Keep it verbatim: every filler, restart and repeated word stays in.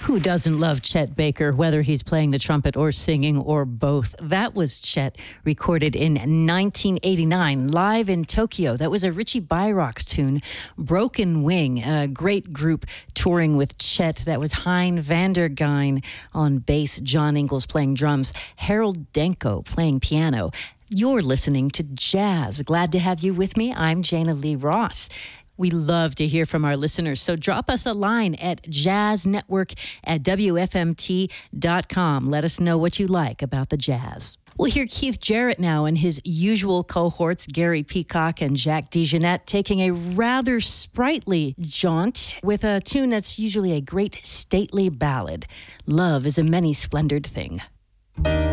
Who doesn't love Chet Baker, whether he's playing the trumpet or singing or both? That was Chet, recorded in nineteen eighty-nine, live in Tokyo. That was a Richie Byrock tune, Broken Wing, a great group touring with Chet. That was Hein van der Geyn on bass, John Ingalls playing drums, Harold Denko playing piano. You're listening to Jazz. Glad to have you with me. I'm Jana Lee Ross. We love to hear from our listeners, so drop us a line at jazznetwork at W F M T dot com. Let us know what you like about the jazz. We'll hear Keith Jarrett now and his usual cohorts, Gary Peacock and Jack DeJohnette, taking a rather sprightly jaunt with a tune that's usually a great stately ballad. Love is a many-splendored thing.